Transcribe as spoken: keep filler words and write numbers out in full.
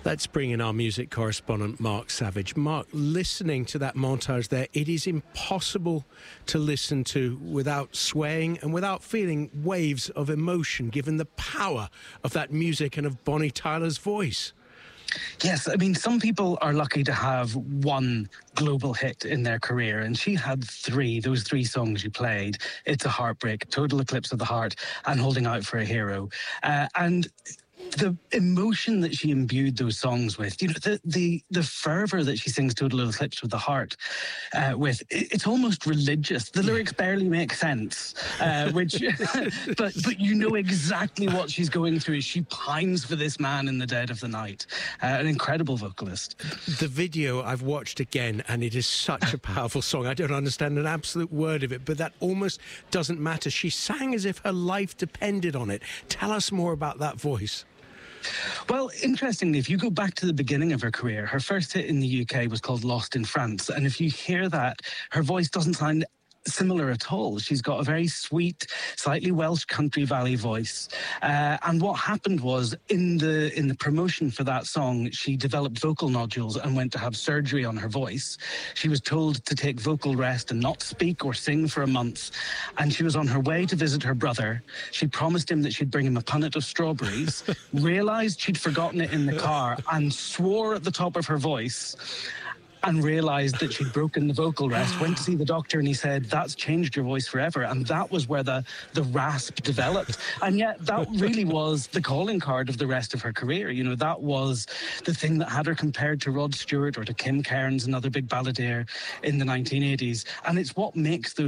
Let's bring in our music correspondent, Mark Savage. Mark, listening to that montage there, it is impossible to listen to without swaying and without feeling waves of emotion, given the power of that music and of Bonnie Tyler's voice. Yes, I mean, some people are lucky to have one global hit in their career, and she had three, those three songs you played, It's a Heartbreak, Total Eclipse of the Heart, and Holding Out for a Hero. Uh, and the emotion that she imbued those songs with, you know, the the, the fervour that she sings Total Eclipse of the Heart uh, with, it, it's almost religious. The lyrics barely make sense, uh, which, but but you know exactly what she's going through. She pines for this man in the dead of the night. Uh, an incredible vocalist. The video I've watched again, and it is such a powerful song. I don't understand an absolute word of it, but that almost doesn't matter. She sang as if her life depended on it. Tell us more about that voice. Well, interestingly, if you go back to the beginning of her career, her first hit in the U K was called Lost in France. And if you hear that, her voice doesn't sound similar at all. She's got a very sweet, slightly Welsh country valley voice. Uh, and what happened was, in the in the promotion for that song, she developed vocal nodules and went to have surgery on her voice. She was told to take vocal rest and not speak or sing for a month. And she was on her way to visit her brother. She promised him that she'd bring him a punnet of strawberries, realised she'd forgotten it in the car, and swore at the top of her voice, and realised that she'd broken the vocal rest, went to see the doctor, and he said, that's changed your voice forever. And that was where the, the rasp developed. And yet that really was the calling card of the rest of her career. You know, that was the thing that had her compared to Rod Stewart or to Kim Cairns, another big balladeer in the nineteen eighties. And it's what makes those